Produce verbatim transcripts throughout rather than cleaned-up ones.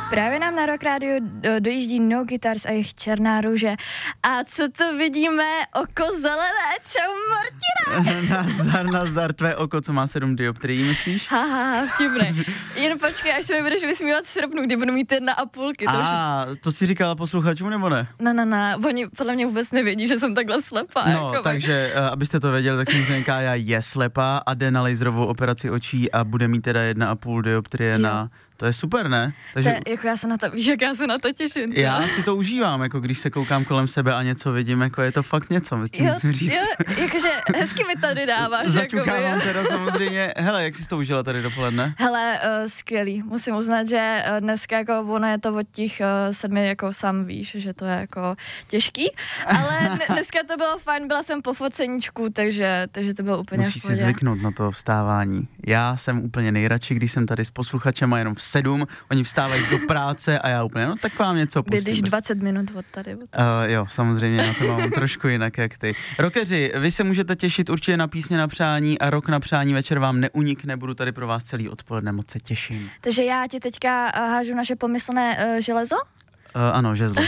Právě nám na Rock Radio dojíždí No Guitars a jejich Černá růže. A co to vidíme? Oko zelené. Čau, Martina. Nazdar, nazdar, tvé oko, co má sedm dioptrií, myslíš? Haha, vtipné. Jen počkej, až se mi budeš vysmívat v srpnu, kdy budu mít jedna a půlky. A už... to si říkala posluchačům, nebo ne? No, no, no, oni podle mě vůbec nevědí, že jsem takhle slepá. No, jako takže, uh, abyste to věděli, tak samozřejmě Kája je slepá a jde na laserovou operaci očí a bude mít teda jedna a půl dioptrie jo. na... To je super, ne? Takže... To, jako já se na to, víš, jak já se na to těším. To. Já si to užívám, jako když se koukám kolem sebe a něco vidím, jako je to fakt něco, jo, musím říct. Jo, jakože hezky mi tady dáváš. Zaťukávám teda samozřejmě. Hele, jak jsi to užila tady dopoledne? Hele, uh, skvělý. Musím uznat, že uh, dneska jako ono je to od těch uh, sedmi, jako sám víš, že to je jako těžký, ale dneska to bylo fajn, byla jsem po foceníčku, takže, takže to bylo úplně Musíš v pohodě. si zvyknout na to vstávání. Já jsem úplně nejradši, když jsem tady s posluchačema jenom v sedm, oni vstávají do práce a já úplně, no tak vám něco pustím. Bydlíš dvacet minut od tady. Od tady. Uh, jo, samozřejmě, na to mám trošku jinak jak ty. Rockeři, vy se můžete těšit určitě na písně na přání a Rock na přání večer vám neunikne, budu tady pro vás celý odpoledne, moc se těším. Takže já ti teďka uh, hážu naše pomyslné uh, železo? Uh, ano, žezlo.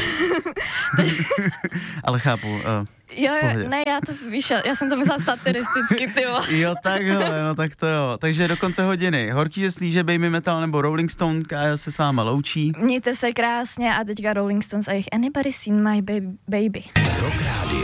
Ale chápu. Uh, jo, jo, ne, já to víš, já jsem to myslela satiristicky, ty jo. Jo, takhle, no tak to jo. Takže do konce hodiny. Horký že slíže Baby Metal nebo Rolling Stone, Kája se s váma loučí. Mějte se krásně a teďka Rolling Stones a jejich Anybody Seen My Baby.